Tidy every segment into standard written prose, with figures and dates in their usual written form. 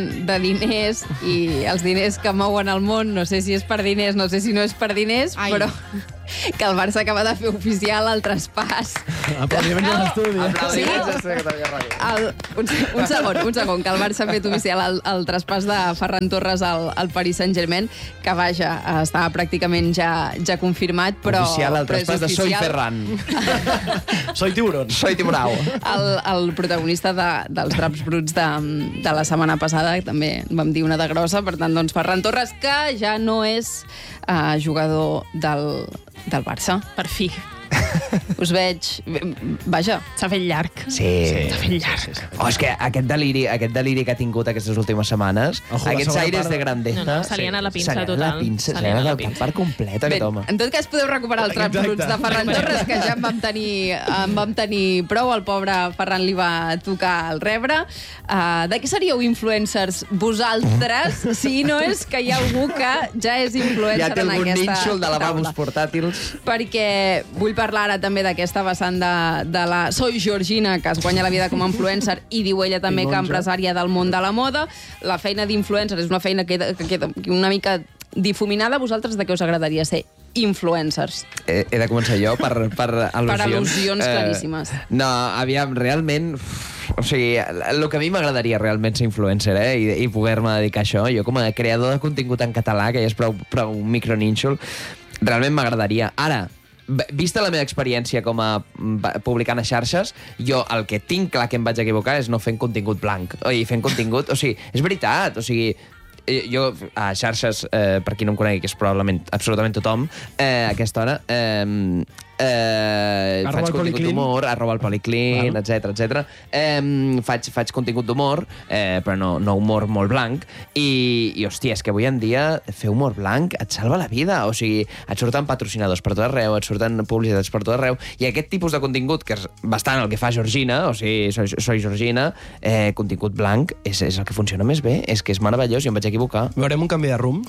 de diners i els diners que mouen el món, no sé si és per diners, no sé si no és per diners, però que el Barça acaba de fer oficial el traspàs. Aplaudiments a l'estudi. Un segon, que el Barça ha fet oficial el traspàs de Ferran Torres al Paris Saint-Germain, que vaja, estava pràcticament ja confirmat, però... Oficial el traspàs de Soy Ferran. Soy tiburón. Soy tiburau. El protagonista dels draps bruts de la setmana passada, també vam dir una de grossa, per tant, doncs Ferran Torres, que ja no és jugador del Barça. Per fi. Us veig... Vaja. S'ha fet llarg. Sí. S'ha fet llarg. Oh, és que aquest deliri que ha tingut aquestes últimes setmanes, aquests aires de grandesa... No, se li ha anat la pinça total. Se li ha anat el per complet, aquest home. En tot cas, podeu recuperar els draps bruts de Ferran Torres, que ja en vam tenir prou. El pobre Ferran li va tocar el rebre. De què seríeu influencers vosaltres, si no és que hi ha algú que ja és influencer ja té en algun aquesta nínxol de lavabos taula? portàtils. Perquè vull parlar ara també d'aquesta vessant de la Soy Georgina, que es guanya la vida com a influencer, i diu ella també que empresària del món de la moda. La feina d'influencer és una feina que queda una mica difuminada. Vosaltres de què us agradaria ser influencers? He de començar jo per al·lusions. Per al·lusions claríssimes. No, aviam, realment... O sigui, el que a mi m'agradaria realment ser influencer, i poder-me dedicar a això, jo com a creador de contingut en català, que ja és prou micronínxol, realment m'agradaria. Ara, vista la meva experiència com a publicant a xarxes, jo el que tinc clar que em vaig equivocar és no fent contingut blanc. Fent contingut... O sigui, és veritat, o sigui... Jo, a xarxes, per qui no em conegui, que és probablement absolutament tothom, a aquesta hora, faig contingut d'humor, @policlin, etc. Faig contingut d'humor, però no humor molt blanc, i hòstia, és que avui en dia fer humor blanc et salva la vida. O sigui, et surten patrocinadors per tot arreu, et surten publicitats per tot arreu, i aquest tipus de contingut, que és bastant el que fa Georgina, o sigui, soy Georgina, contingut blanc, és el que funciona més bé, és que és meravellós, i em vaig equivocar. Veurem un canvi de rumb?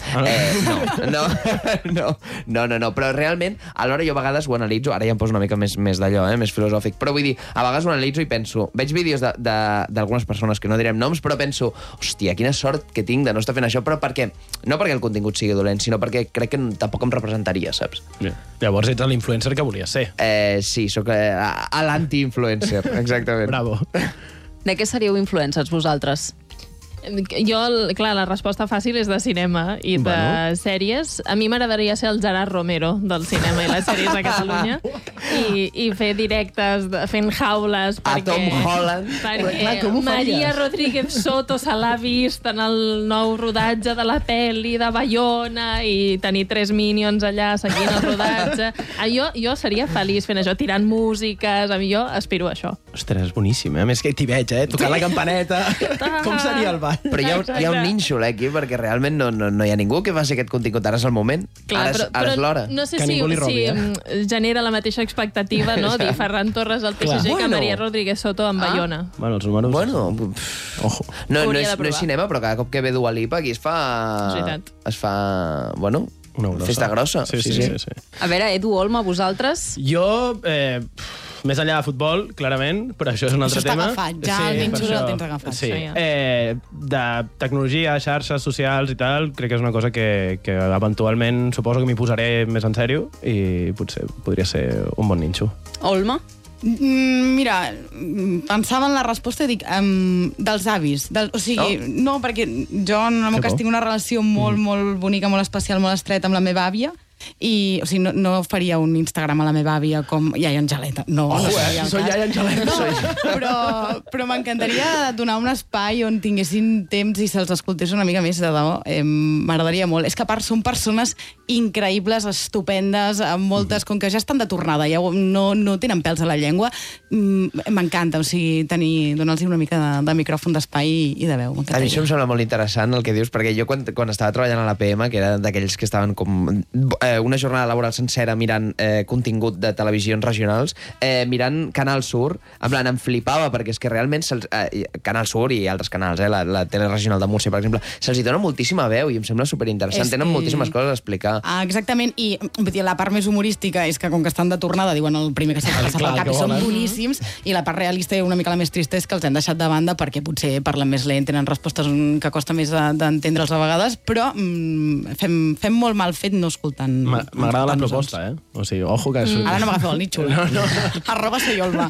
No, però realment, alhora jo a vegades ho analitzo, ara ja em poso una mica més d'allò, més filosòfic, però vull dir, a vegades ho analitzo i penso, veig vídeos d'algunes persones que no direm noms, però penso, hòstia, quina sort que tinc de no estar fent això, però no perquè el contingut sigui dolent, sinó perquè crec que tampoc em representaria, saps? Llavors ets l'influencer que volies ser. Sí, sóc l'anti-influencer, exactament. Bravo. De què seríeu influencers vosaltres? Jo, clar, la resposta fàcil és de cinema i de sèries. A mi m'agradaria ser el Gerard Romero del cinema i les sèries a Catalunya i fer directes fent jaules a Tom Holland. Perquè Maria Rodríguez Soto se l'ha vist en el nou rodatge de la pel·li de Bayona i tenir 3 minions allà seguint el rodatge. Jo seria feliç fent això, tirant músiques. Jo aspiro a això. Ostres, boníssim, A més que t'hi veig, tocant la campaneta. Com seria el ball? Però hi ha un nínxol aquí, perquè realment no hi ha ningú que faci aquest contingut. Ara és el moment. Ara és l'hora. No sé si genera la mateixa expectativa, no? Dir Ferran Torres al PSG que Maria Rodríguez Soto en Bayona. Bueno, els números... Ojo. No és cinema, però cada cop que ve Dua Lipa aquí es fa... Bueno, festa grossa. Sí. A veure, Edu Olmo, vosaltres? Jo... Més enllà de futbol, clarament, però això és un altre tema. Això està agafat, ja el nínxol el tens agafat. Sí. De tecnologia, xarxes socials i tal, crec que és una cosa que eventualment suposo que m'hi posaré més en sèrio i potser podria ser un bon nínxol. Olmo? Mira, pensava en la resposta i dic, dels avis. O sigui, no, perquè jo en el meu cas tinc una relació molt, molt bonica, molt especial, molt estreta amb la meva àvia, i o sigui, no faria un Instagram a la meva àvia com Iaia Angeleta. Soy Iaia Angeleta. Però m'encantaria donar un espai on tinguessin temps i se'ls escoltés una mica més, de debò. M'agradaria molt. És que a part són persones increïbles, estupendes, amb moltes, com que ja estan de tornada, ja no tenen pèls a la llengua. M'encanta, o sigui, donar-los una mica de micròfon d'espai i de veu. A mi això em sembla molt interessant el que dius, perquè jo quan estava treballant a l'APM, que era d'aquells que estaven com una jornada laboral sencera mirant contingut de televisions regionals, mirant Canal Sur, en plan, em flipava, perquè és que realment Canal Sur i altres canals, la tele regional de Múrcia, per exemple, se'ls hi dona moltíssima veu i em sembla superinteressant. Tenen moltíssimes coses a explicar. Exactament, i vull dir, la part més humorística és que com que estan de tornada diuen el primer que s'ha passat pel cap i són boníssims, i la part realista i una mica la més trista és que els hem deixat de banda perquè potser parlen més lent, tenen respostes que costa més d'entendre'ls a vegades, però fem molt mal fet no escoltant. M'agrada la proposta, O sigui, ojo que... Ara no m'agafeu el nitxo. No. @soyolba.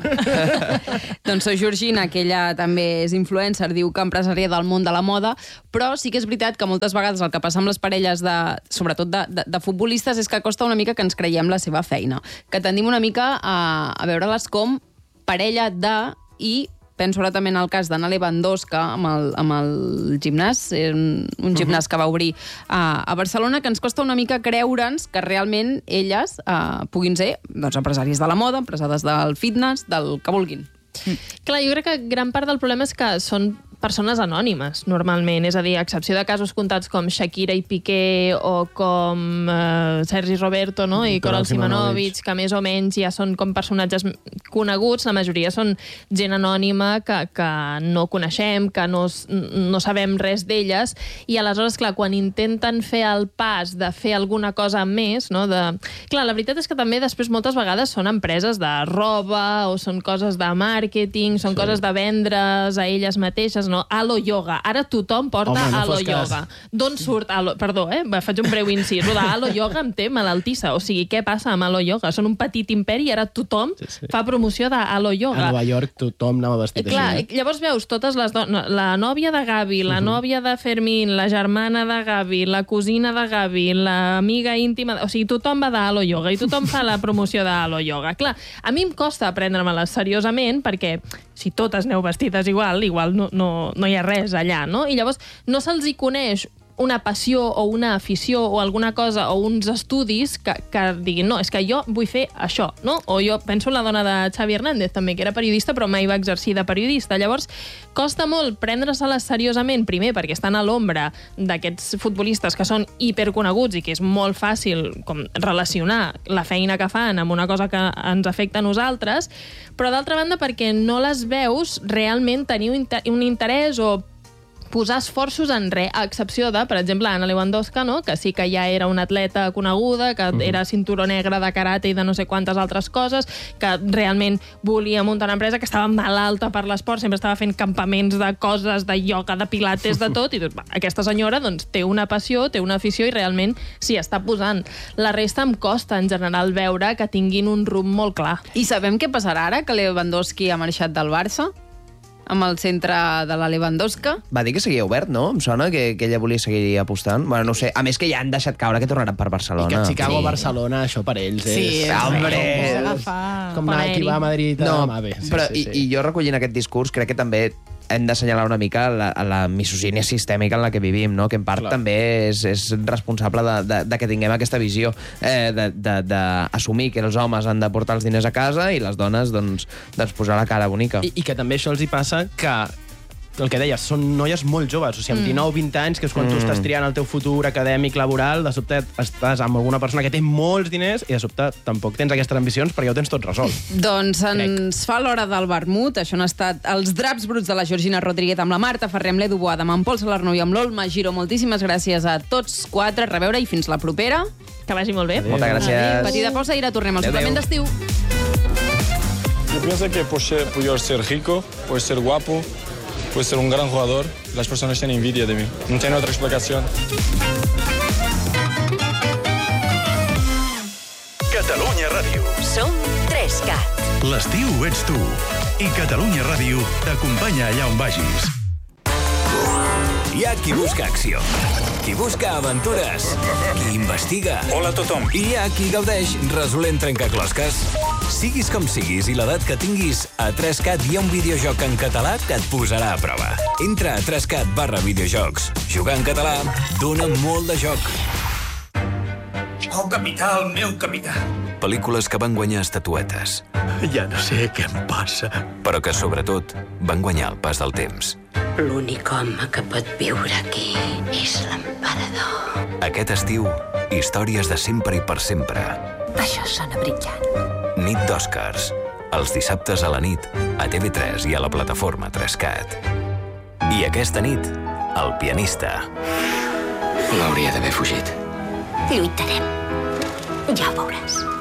Doncs Soy Georgina, que ella també és influencer, diu que empresària del món de la moda, però sí que és veritat que moltes vegades el que passa amb les parelles, sobretot de futbolistes, és que costa una mica que ens creiem la seva feina, que tendim una mica a veure-les com parella de, i penso ara també en el cas d'Anna Lewandowska amb el gimnàs, un gimnàs que va obrir a Barcelona, que ens costa una mica creure'ns que realment elles puguin ser empresàries de la moda, empresàries del fitness, del que vulguin. Clar, jo crec que gran part del problema és que són persones anònimes, normalment. És a dir, a excepció de casos comptats com Shakira i Piqué o com Sergi Roberto, no? I Coral Simonovic, que més o menys ja són com personatges coneguts, la majoria són gent anònima que no coneixem, que no sabem res d'elles, i aleshores, clar, quan intenten fer el pas de fer alguna cosa més, no? Clar, la veritat és que també després moltes vegades són empreses de roba o són coses de màrqueting, són coses de vendre's a elles mateixes, no? Halo Yoga. Ara tothom porta Halo Yoga. D'on surt Halo... Perdó, faig un breu incís. Lo de Halo Yoga em té malaltissa. O sigui, què passa amb Halo Yoga? Són un petit imperi i ara tothom fa promoció de Halo Yoga. A Nova York tothom anava vestit així. Clar, llavors veus totes les dones... La nòvia de Gavi, la nòvia de Fermín, la germana de Gavi, la cosina de Gavi, l'amiga íntima... O sigui, tothom va de Halo Yoga i tothom fa la promoció de Halo Yoga. Clar, a mi em costa prendre-me-les seriosament perquè si totes aneu vestides igual no hi ha res allà, no? I llavors no se'ls hi coneix una passió o una afició o alguna cosa o uns estudis que diguin, no, és que jo vull fer això, no? O jo penso en la dona de Xavi Hernández també, que era periodista però mai va exercir de periodista. Llavors, costa molt prendre-se-les seriosament, primer perquè estan a l'ombra d'aquests futbolistes que són hiperconeguts i que és molt fàcil com relacionar la feina que fan amb una cosa que ens afecta a nosaltres, però d'altra banda perquè no les veus realment tenir un interès o posar esforços en res, a excepció de, per exemple, Anna Lewandowska, no? Que sí que ja era una atleta coneguda, que era cinturó negre de karate i de no sé quantes altres coses, que realment volia muntar una empresa, que estava malalta per l'esport, sempre estava fent campaments de coses, de ioga, de pilates, de tot, i aquesta senyora doncs, té una passió, té una afició i realment s'hi està posant. La resta em costa, en general, veure que tinguin un rumb molt clar. I sabem què passarà ara, que Lewandowski ha marxat del Barça? Amb el centre de la Lewandowska. Va dir que seguia obert, no? Em sona que ella volia seguir apostant. Bueno, no sé. A més que ja han deixat caure que tornaran per Barcelona. I que Chicago-Barcelona, això per ells és... Sí, hombre! Com Nike va a Madrid... No, però i jo recollint aquest discurs crec que també hem d'assenyalar una mica la misogínia sistèmica en la que vivim, no? Que en part també és responsable de que tinguem aquesta visió d'assumir que els homes han de portar els diners a casa i les dones doncs posar la cara bonica. I que també això els hi passa que el que deies, són noies molt joves, o sigui, amb 19-20 anys, que és quan tu estàs triant el teu futur acadèmic, laboral, de sobte estàs amb alguna persona que té molts diners i de sobte tampoc tens aquestes ambicions perquè ja ho tens tot resolt. Doncs ens fa l'hora del vermut. Això han estat els draps bruts de la Georgina Rodríguez amb la Marta Ferrer, amb l'Edu Boada, amb en Pol Salarnou i amb l'Olma Giro. Moltíssimes gràcies a tots quatre. A reveure i fins la propera. Que vagi molt bé. Adéu. Moltes gràcies. Petita pausa i ara tornem al suplement d'estiu. Yo pienso que puedes ser rico, puedes ser guapo, puedes ser un gran jugador. Las personas tienen envidia de mí. No tiene otra explicación. Catalunya Ràdio. Som 3CAT. L'estiu ets tu. I Catalunya Ràdio t'acompanya allà on vagis. Hi ha qui busca acció, qui busca aventures, qui investiga. Hola a tothom. I hi ha qui gaudeix resolent trencaclosques. Siguis com siguis i l'edat que tinguis, a 3CAT hi ha un videojoc en català que et posarà a prova. Entra a 3CAT/videojocs. Jugar en català dona molt de joc. Oh, capità, el meu capità. Pel·lícules que van guanyar estatuetes. Ja no sé què em passa. Però que, sobretot, van guanyar el pas del temps. L'únic home que pot viure aquí és l'emperador. Aquest estiu, històries de sempre i per sempre. Això sona brillant. Nit d'Oscars. Els dissabtes a la nit, a TV3 i a la plataforma 3CAT. I aquesta nit, El pianista. L'hauria d'haver fugit. Lluitarem. Ja ho veuràs.